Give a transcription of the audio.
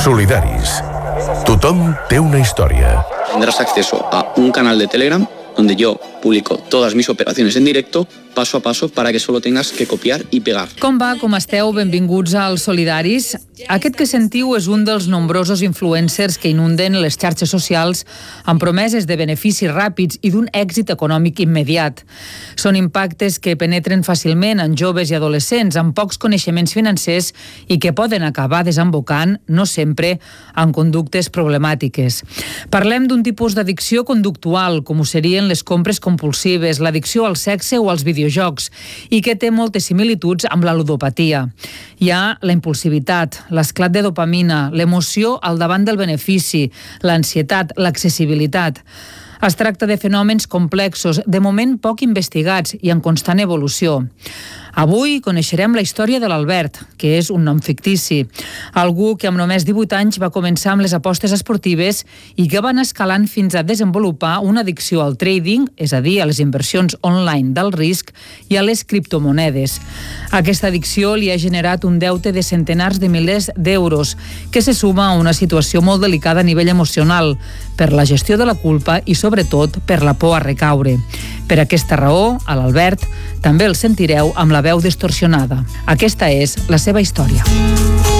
Solidaris. Tothom té una història. Tendrás acceso a un canal de Telegram donde yo publico todas mis operaciones en directo, paso a paso, para que solo tengas que copiar y pegar. Com va? Com esteu? Benvinguts als Solidaris. Aquest que sentiu és un dels nombrosos influencers que inunden les xarxes socials amb promeses de beneficis ràpids i d'un èxit econòmic immediat. Són impactes que penetren fàcilment en joves i adolescents amb pocs coneixements financers i que poden acabar desembocant, no sempre, en conductes problemàtiques. Parlem d'un tipus d'addicció conductual, com ho serien les compres compulsives, l'addicció al sexe o als videojocs, i que té moltes similituds amb la ludopatia. Hi ha la impulsivitat, l'esclat de dopamina, l'emoció al davant del benefici, l'ansietat, l'accessibilitat. Es tracta de fenòmens complexos, de moment poc investigats i en constant evolució. Avui coneixerem la història de l'Albert, que és un nom fictici. Algú que amb només 18 anys va començar amb les apostes esportives i que va anar escalant fins a desenvolupar una addicció al trading, és a dir, a les inversions online del risc i a les criptomonedes. Aquesta addicció li ha generat un deute de centenars de milers d'euros, que se suma a una situació molt delicada a nivell emocional, per la gestió de la culpa i, sobretot, per la por a recaure. Per aquesta raó, a l'Albert també el sentireu amb la veu distorsionada. Aquesta és la seva història.